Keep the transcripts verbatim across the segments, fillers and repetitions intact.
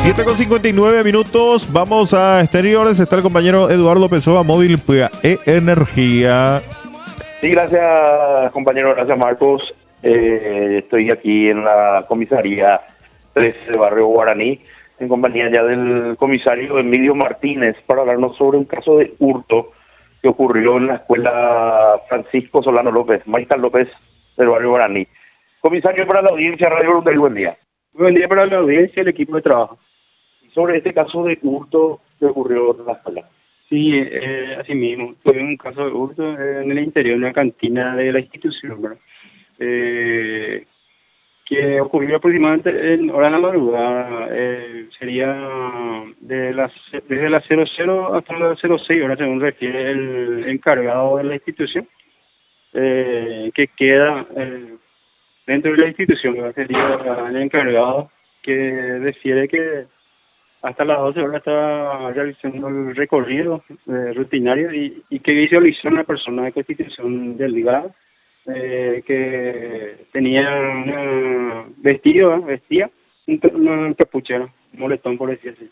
siete con cincuenta y nueve minutos, vamos a exteriores, está el compañero Eduardo Pessoa, Móvil e Energía. Sí, gracias compañero, gracias Marcos. Eh, estoy aquí en la comisaría trece de Barrio Guaraní, en compañía ya del comisario Emilio Martínez, para hablarnos sobre un caso de hurto que ocurrió en la escuela Francisco Solano López, Mariscal López del Barrio Guaraní. Comisario, para la audiencia, Radio Brunel, buen día. Buen día para la audiencia y el equipo de trabajo. Sobre este caso de hurto que ocurrió en la escuela. Sí, eh, así mismo. Fue un caso de hurto eh, en el interior de una cantina de la institución, ¿verdad? Eh, que ocurrió aproximadamente en hora de la madrugada. Eh, sería de las desde las cero cero hasta las cero seis horas, según refiere el encargado de la institución, eh, que queda eh, dentro de la institución, ¿verdad? Sería el encargado que refiere que hasta las doce horas estaba realizando el recorrido eh, rutinario y, y que visualizó una persona de constitución delgada eh, que tenía una vestido, ¿eh? vestía una capucha, un moletón, por decir así.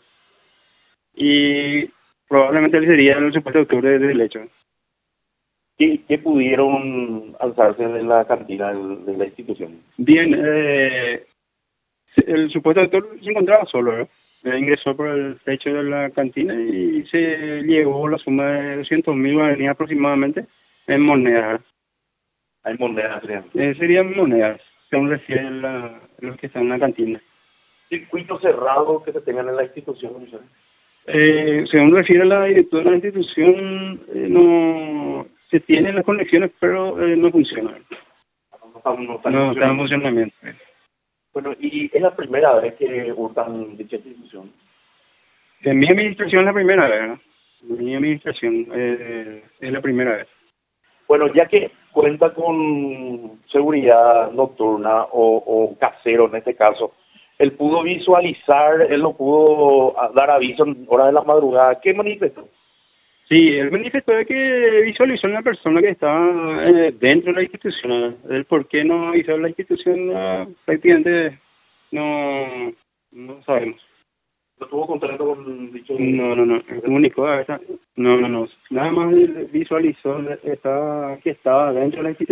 Y probablemente él sería el supuesto autor del hecho. ¿Qué, qué pudieron alzarse de la cantina de la institución? Bien, eh, el supuesto autor se encontraba solo, ¿verdad? Ingresó por el techo de la cantina y se llevó la suma de doscientos mil guaraníes aproximadamente en monedas. ¿Hay monedas? Eh, serían monedas, según refieren la, los que están en la cantina. ¿Circuito cerrado que se tengan en la institución? Eh, según refiere la directora de la institución, eh, no se tienen las conexiones, pero eh, no funcionan. No, no, no, está no están en funcionamiento. Bueno, ¿y es la primera vez que hurtan dicha institución? En mi administración es la primera vez, ¿no? En mi administración eh, es la primera vez. Bueno, ya que cuenta con seguridad nocturna o, o casero en este caso, él pudo visualizar, él no pudo dar aviso en hora de la madrugada. ¿Qué manifestó? Sí, él manifestó que visualizó a una persona que estaba eh, dentro de la institución. El por qué no hizo la institución uh, prácticamente no, no sabemos. ¿No tuvo contacto con dicho? No, no, no. Comunicó a esa. No, no, no. Nada más visualizó estaba, que estaba dentro de la institución.